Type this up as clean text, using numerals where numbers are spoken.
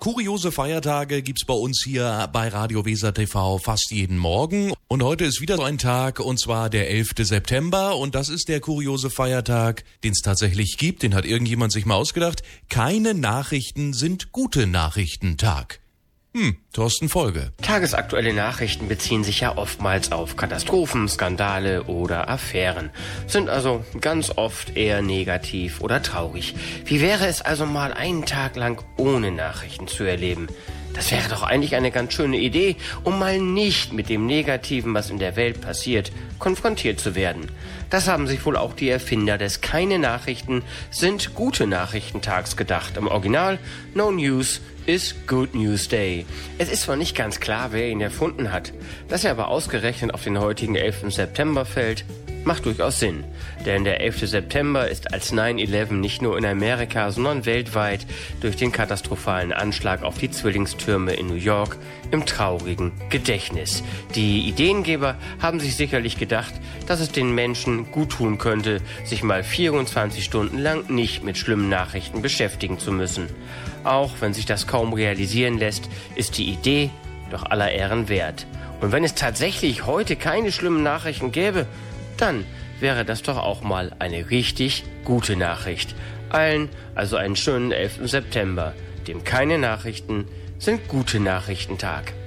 Kuriose Feiertage gibt's bei uns hier bei Radio Weser TV fast jeden Morgen. Und heute ist wieder so ein Tag, und zwar der 11. September. Und das ist der kuriose Feiertag, den es tatsächlich gibt. Den hat irgendjemand sich mal ausgedacht. Keine Nachrichten sind gute Nachrichten-Tag. Thorsten Folge. Tagesaktuelle Nachrichten beziehen sich ja oftmals auf Katastrophen, Skandale oder Affären, sind also ganz oft eher negativ oder traurig. Wie wäre es also mal einen Tag lang ohne Nachrichten zu erleben? Das wäre doch eigentlich eine ganz schöne Idee, um mal nicht mit dem Negativen, was in der Welt passiert, konfrontiert zu werden. Das haben sich wohl auch die Erfinder des Keine Nachrichten sind gute Nachrichtentags gedacht. Im Original No News is Good News Day. Es ist zwar nicht ganz klar, wer ihn erfunden hat. Dass er aber ausgerechnet auf den heutigen 11. September fällt, macht durchaus Sinn. Denn der 11. September ist als 9/11 nicht nur in Amerika, sondern weltweit durch den katastrophalen Anschlag auf die Zwillingstürme in New York im traurigen Gedächtnis. Die Ideengeber haben sich sicherlich gedacht, dass es den Menschen gut tun könnte, sich mal 24 Stunden lang nicht mit schlimmen Nachrichten beschäftigen zu müssen. Auch wenn sich das kaum realisieren lässt, ist die Idee doch aller Ehren wert. Und wenn es tatsächlich heute keine schlimmen Nachrichten gäbe, dann wäre das doch auch mal eine richtig gute Nachricht. Allen also einen schönen 11. September, dem Keine Nachrichten sind gute Nachrichtentag.